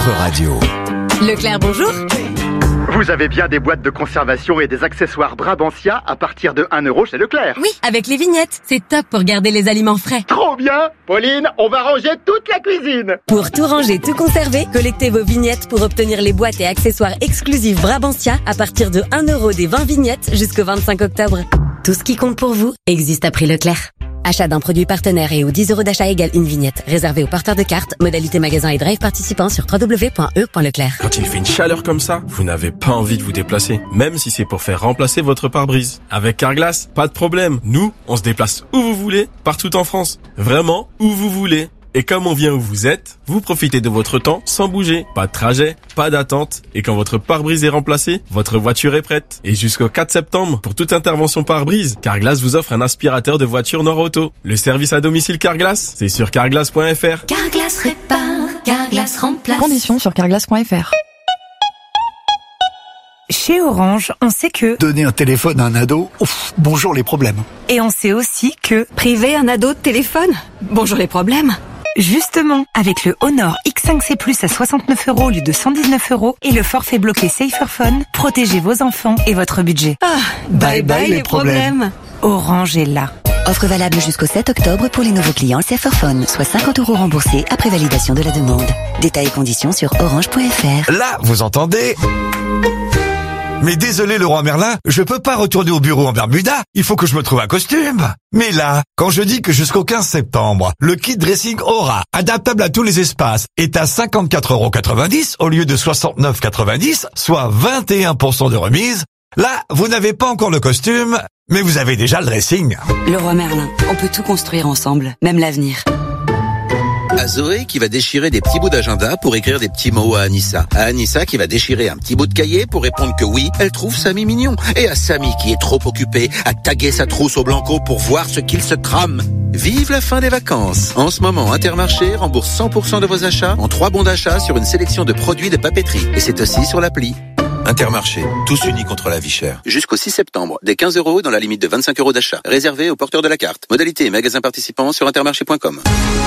votre radio. Leclerc, bonjour. Vous avez bien des boîtes de conservation et des accessoires Brabantia à partir de 1 € chez Leclerc. Oui, avec les vignettes. C'est top pour garder les aliments frais. Trop bien! Pauline, on va ranger toute la cuisine. Pour tout ranger, tout conserver, collectez vos vignettes pour obtenir les boîtes et accessoires exclusifs Brabantia à partir de 1 € des 20 vignettes jusqu'au 25 octobre. Tout ce qui compte pour vous existe à prix Leclerc. Achat d'un produit partenaire et aux 10 € d'achat égale une vignette. Réservé aux porteurs de cartes, modalité magasin et drive participants sur www.e.leclerc. Quand il fait une chaleur comme ça, vous n'avez pas envie de vous déplacer, même si c'est pour faire remplacer votre pare-brise. Avec Carglass, pas de problème. Nous, on se déplace où vous voulez, partout en France. Vraiment, où vous voulez. Et comme on vient où vous êtes, vous profitez de votre temps sans bouger. Pas de trajet, pas d'attente. Et quand votre pare-brise est remplacé, votre voiture est prête. Et jusqu'au 4 septembre, pour toute intervention pare-brise, Carglass vous offre un aspirateur de voiture Nord-Auto. Le service à domicile Carglass, c'est sur carglass.fr. Carglass répare, Carglass remplace. Conditions sur carglass.fr. Chez Orange, on sait que... Donner un téléphone à un ado, bonjour les problèmes. Et on sait aussi que... Priver un ado de téléphone? Bonjour les problèmes. Justement, avec le Honor X5C Plus à 69 € au lieu de 119 € et le forfait bloqué Saferphone, protégez vos enfants et votre budget. Bye bye les problèmes. Orange est là. Offre valable jusqu'au 7 octobre pour les nouveaux clients Saferphone, soit 50 € remboursés après validation de la demande. Détails et conditions sur orange.fr. Là, vous entendez ? Mais désolé Leroy Merlin, je peux pas retourner au bureau en Bermuda, il faut que je me trouve un costume. Mais là, quand je dis que jusqu'au 15 septembre, le kit dressing Aura, adaptable à tous les espaces, est à 54,90 € au lieu de 69,90 €, soit 21% de remise, là, vous n'avez pas encore le costume, mais vous avez déjà le dressing. Leroy Merlin, on peut tout construire ensemble, même l'avenir. À Zoé qui va déchirer des petits bouts d'agenda pour écrire des petits mots à Anissa. À Anissa qui va déchirer un petit bout de cahier pour répondre que oui, elle trouve Samy mignon. Et à Samy qui est trop occupé à taguer sa trousse au Blanco pour voir ce qu'il se crame. Vive la fin des vacances. En ce moment, Intermarché rembourse 100% de vos achats en 3 bons d'achat sur une sélection de produits de papeterie. Et c'est aussi sur l'appli. Intermarché, tous unis contre la vie chère. Jusqu'au 6 septembre, des 15 € dans la limite de 25 € d'achat. Réservé aux porteurs de la carte. Modalité et magasins participants sur intermarché.com.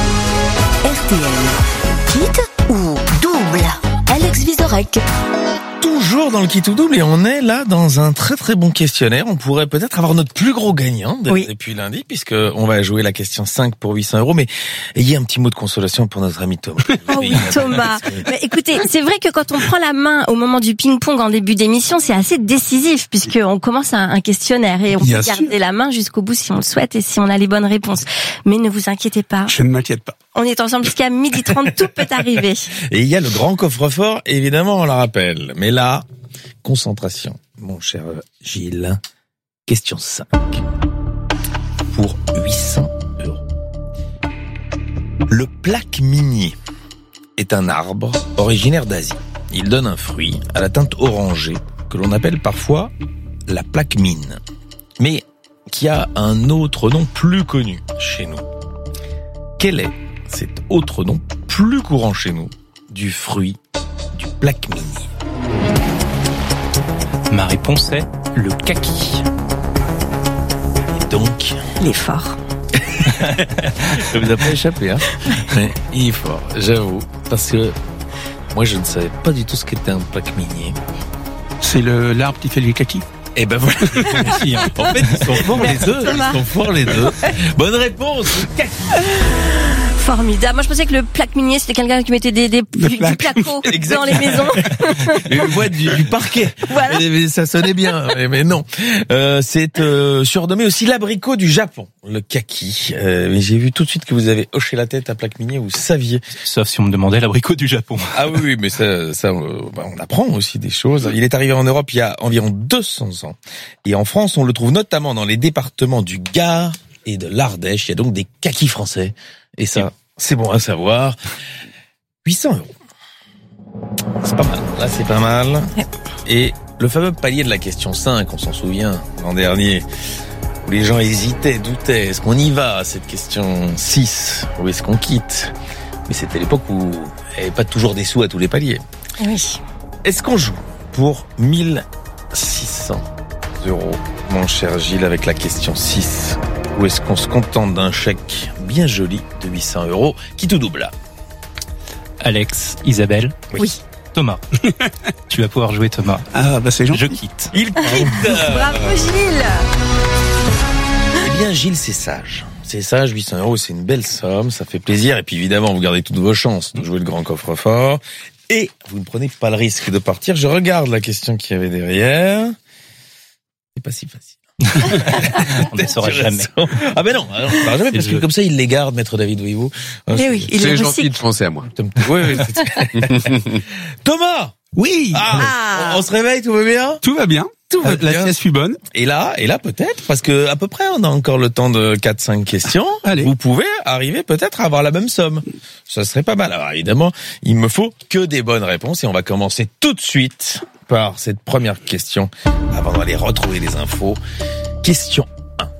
RTL. Kit ou double? Alex Vizorek. Toujours dans le kit ou double et on est là dans un très très bon questionnaire. On pourrait peut-être avoir notre plus gros gagnant depuis lundi puisque on va jouer la question 5 pour 800 €. Mais ayez un petit mot de consolation pour notre ami Thomas. Oh oui, Thomas. Mais écoutez, c'est vrai que quand on prend la main au moment du ping-pong en début d'émission, c'est assez décisif puisqu'on commence un questionnaire et on peut garder la main jusqu'au bout si on le souhaite et si on a les bonnes réponses. Mais ne vous inquiétez pas. Je ne m'inquiète pas. On est ensemble jusqu'à 12h30, tout peut arriver. Et il y a le grand coffre-fort, évidemment, on le rappelle. Mais là, concentration, mon cher Gilles. Question 5. Pour 800 €. Le plaque minier est un arbre originaire d'Asie. Il donne un fruit à la teinte orangée que l'on appelle parfois la plaque mine, mais qui a un autre nom plus connu chez nous. Quel est cet autre nom plus courant chez nous du fruit du plaque minier? Ma réponse est le kaki. Et donc l'effort. Ça vous a pas échappé, hein? Mais il est fort, j'avoue, parce que moi je ne savais pas du tout ce qu'était un plaque minier. C'est l'arbre qui fait du kaki. Eh ben voilà. En fait, ils sont forts les deux. Ils sont forts les deux. Bonne réponse. Formidable. Moi, je pensais que le plaque minier, c'était quelqu'un qui mettait du placo dans les maisons. Une voix du parquet. Voilà. Mais ça sonnait bien. Mais non. C'est surnommé aussi l'abricot du Japon, le kaki. Mais j'ai vu tout de suite que vous avez hoché la tête à plaque minier. Vous saviez. Sauf si on me demandait l'abricot du Japon. Ah oui, mais ça on apprend aussi des choses. Il est arrivé en Europe il y a environ 200 ans. Et en France, on le trouve notamment dans les départements du Gard et de l'Ardèche. Il y a donc des kakis français. Et ça, c'est bon à savoir. 800 €. C'est pas mal. Là, c'est pas mal. Et le fameux palier de la question 5, on s'en souvient, l'an dernier, où les gens hésitaient, doutaient. Est-ce qu'on y va à cette question 6 ou est-ce qu'on quitte? Mais c'était l'époque où il n'y avait pas toujours des sous à tous les paliers. Oui. Est-ce qu'on joue pour 1600 €, mon cher Gilles, avec la question 6? Ou est-ce qu'on se contente d'un chèque bien joli de 800 € qui tout double? Alex, Isabelle. Oui. Thomas. Tu vas pouvoir jouer, Thomas. Ah, bah c'est gentil. Je quitte. Il quitte. Bravo Gilles. Eh bien, Gilles, c'est sage. C'est sage, 800 €, c'est une belle somme, ça fait plaisir. Et puis évidemment, vous gardez toutes vos chances de jouer le grand coffre-fort. Et vous ne prenez pas le risque de partir. Je regarde la question qu'il y avait derrière. C'est pas si facile. On ne saura jamais. Ah ben non, on ne saura jamais, parce que comme ça, il les garde, Maître David, voyez-vous. Oui, c'est gentil de penser à moi. Oui, Thomas! Oui! On se réveille, tout va bien? Tout va bien. Tout va bien. La sieste fut bonne. Et là, peut-être, parce que à peu près, on a encore le temps de 4-5 questions. Allez. Vous pouvez arriver peut-être à avoir la même somme. Ça serait pas mal. Alors évidemment, il me faut que des bonnes réponses et on va commencer tout de suite par cette première question avant d'aller retrouver les infos. Question 1.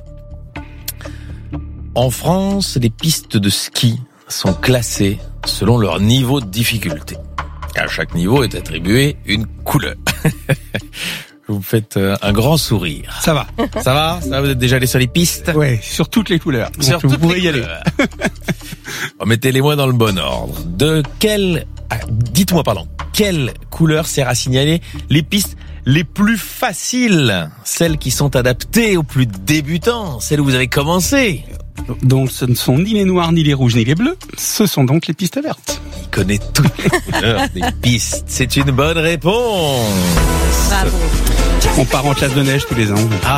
En France, les pistes de ski sont classées selon leur niveau de difficulté. À chaque niveau est attribué une couleur. Vous me faites un grand sourire. Ça va. Ça va? Ça va, vous êtes déjà allé sur les pistes? Ouais, sur toutes les couleurs. Sur Donc, toutes vous pouvez les y aller. Mettez-les-moi dans le bon ordre. Dites-moi, quelle couleur sert à signaler les pistes les plus faciles? Celles qui sont adaptées aux plus débutants? Celles où vous avez commencé? Donc, ce ne sont ni les noirs, ni les rouges, ni les bleus. Ce sont donc les pistes vertes. Il connaît toutes les couleurs des pistes. C'est une bonne réponse. Bravo. On part en classe de neige tous les ans. Ah,